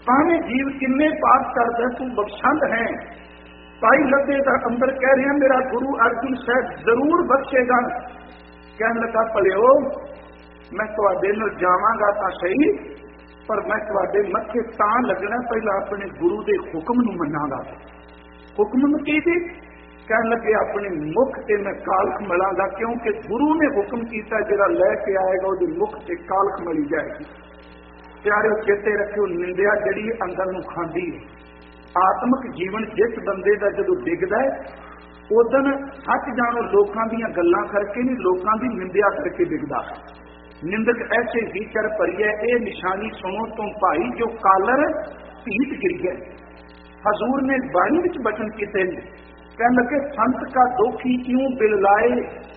भावें जीव किन्ने पाप करदा तू बख्शंद है। भाई लद्दे का अंदर कह रहे हैं मेरा गुरु अर्जुन साहब जरूर बख्शेगा। कहने लगा भलिओ मैं तुहाडे नाल जावांगा तां सही, पर मैं तुहाडे मत्थे तां लगना पहला अपने गुरु के हुक्म नूं मनांगा। हुक्म नूं की सी? कहने लगे अपने मुख ते मैं कालख मलांगा, क्योंकि गुरु ने हुक्म किया जिहड़ा लैके आएगा उहदे मुख ते कालख मली जाएगी। प्यारे चेते रखियो, निंदिया जिहड़ी अंदर नूं खांदी है। आत्मक जीवन जिस बंदे का जदों डिगदा है उदन सच जानो लोकां दीयां गल्लां करके नहीं, लोकां दी निंदिया करके डिगदा। निंदक ऐसे ही कर परिए ए निशानी सुनो तुम भाई जो कालर भीत गिर गए। हजूर ने बाणी विच बचन किते, कहने लगे संत का दोखी यूं बिल लाए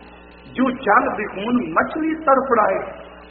जो जल बिखून मछली तड़फड़ाए।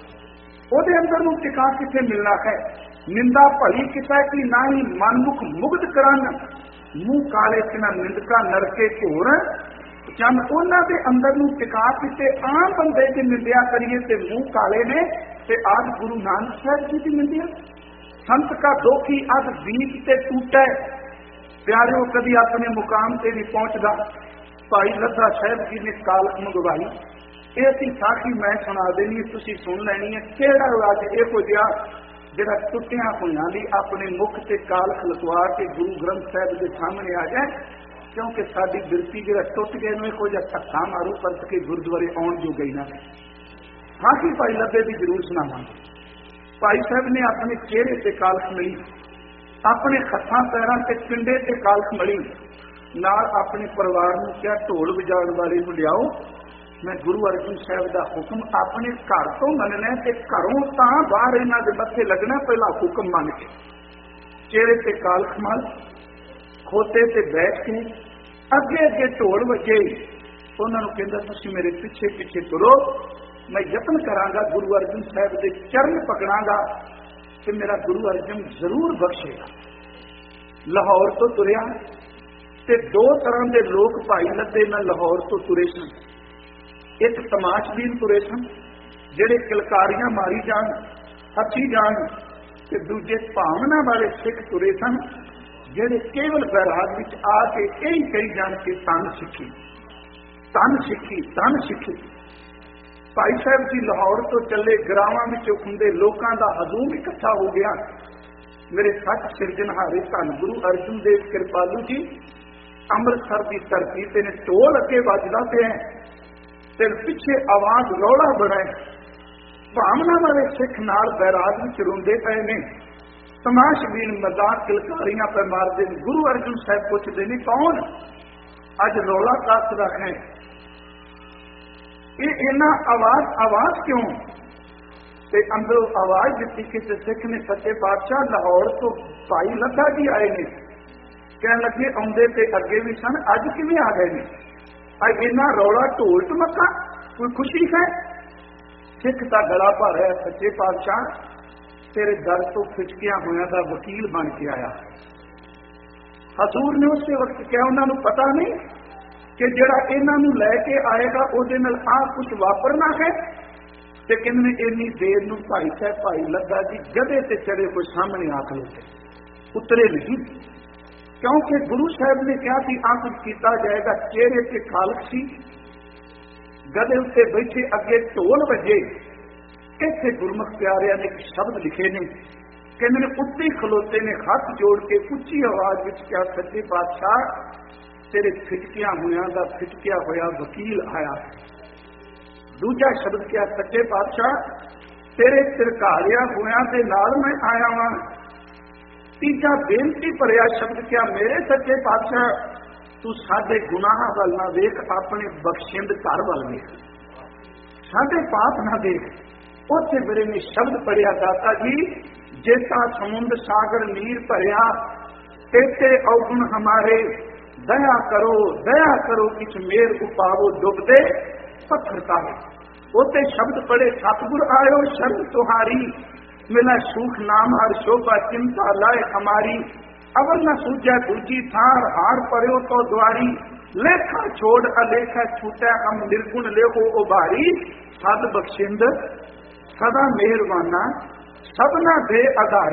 ओदे अंदर नूं टिका किथे मिलना है। निंदा भली किता कि ना ही मनमुख मुग्ध करन, मुंह काले तिना निंदका नरके घोर चन। उन्हां दे अंदर नूं टिका किते आम बंदे दी निंदिया करिए ते मुंह काले ने, ते आज गुरु नानक साहब जी दी निंदिया। संत का दोखी अग बीत ते टूटे। प्यारिओ कदी अपने मुकाम ते नहीं पहुंचदा। भाई लद्दा साहब जी ने कालख मंगवाई। ये असीं साखी मैं सुना देनी, तुसीं सुन लैनी है। किहड़ा अज इहो जिहा जिहड़ा टुटिया होइआं दी अपने मुख ते कालख लतवा के गुरु ग्रंथ साहब के सामने आ जाए, क्योंकि साडी बिरती जिहड़ा टुट गए नूं इहो जिहा धक्का मारू परत के गुरुद्वारे आउण जो गई ना। साखी भाई लद्दे दी जरूर सुणावांगे। भाई साहब ने अपने चेहरे ते कालख मली, अपने हत्थां पैरां ते पिंडे ते कालख मली, नाल अपने परिवार नूं क्या ढोल वजाउण वाले नूं लिआओ, मैं गुरु अर्जुन साहब का हुक्म अपने घर तो मनना ते घरों तां बाहर इन्हां दे मत्थे लगना। पहला हुक्म मन के चेहरे ते कालख मल, खोते ते बैठ के अगे अगे ढोल वजे। उन्हां नूं कहंदा तुसीं मेरे पिछे पिछे तुरो, मैं यत्न करांगा गुरु अर्जुन साहब के चरण पकड़ांगा कि मेरा गुरु अर्जुन जरूर बख्शेगा। लाहौर तो तुरिया ते दो तरह के लोग भाई लद्दे नाल लाहौर तो तुरे सन। एक तमाशबीन तुरे सन जिहड़े किलकारियां मारी जान, हसी जान, ते दूजे भावना वाले सिख तुरे सन जिहड़े केवल बैराग विच आके यही कही जान के तन सिੱਖੀ, तन सिੱਖੀ, तन सिੱਖੀ। भाई साहब जी लाहौर तो चले, ग्रावां विच हुंदे लोकां दा हजूम इकट्ठा हो गया। मेरे सच सिरजनहारे धन गुरु अर्जुन देव कृपालू जी अमृतसर की धरती ते ने ढोल अगे वजदा पिया ते पिछे आवाज रौला बड़ा है। भावना वाले सिख नाल बैराग विच रोंदे पए ने, तमाशबीन मजाक किलकारियां पे मारदे। गुरु अर्जुन साहब पुछदे ने कौन अज रौला कास दा है, ये इन्ना आवाज आवाज क्यों? ते अंदरों आवाज दिती किसी सिख ने, सच्चे पातशाह लाहौर तो भाई लद्दा जी आए ने। कहने लगे आउंदे ते अगे भी सन, अज किवें आ गए ने? अज इन्ना रौला ढोल ढमक्का, कोई खुशी है? सिख का गला भर है, सच्चे पातशाह तेरे दर तो खिचकिया होया दा वकील बन के आया। हजूर ने उस वक्त क्या उन्होंने पता नहीं कि जिहड़ा इन्हां नूं लैके आएगा उहदे नाल आ कुछ वापरना है? ते किन्ने इन्नी देर नूं भाई साहब भाई लद्दा जी गधे ते चढ़े कोई सामने आ खलोते, उतरे नहीं, क्योंकि गुरु साहब ने कहा कि आ कुछ किया जाएगा। चेहरे से कालख सी, गधे उत्ते बैठे अगे ढोल वजे। इत्थे गुरमुख प्यारिया ने एक शब्द लिखे ने, कहते ने उत्ते खलोते ने हाथ जोड़ के उच्ची आवाज विच क्या, सच्चे पातशाह तेरे फिटकिया होया दा फिटकिया होया वकील आया। दूजा शब्द क्या, सच्चे पातशाह तेरे तिरकारिया होया दे नाल मैं आया वां। तीजा बेनती भरिया शब्द क्या, मेरे सच्चे पातशाह तू साडे गुनाहां वल ना वेख, अपने बख्शिंद घर वल वेख, साडे पाप ना देख। उत्थे मेरे ने शब्द पढ़िया, दाता जी जेता समुंद सागर नीर भरिया, तेते अवगुण हमारे दया करो किछ मेर उपावो डुबदे पत्थर काहे। उत्ते शब्द पढ़े, सतगुर आयो शरण तुहारी, मिला सूख नाम हर शोभा चिंता लाए हमारी। अवर न सूझा दूजी थार, हार पर्यो तो द्वारी, लेखा छोड़ अलेखा छूटा, हम निर्गुण लेहो उभारी। सद बख्शिंद सदा मेहरबाना, सबना दे आधारी।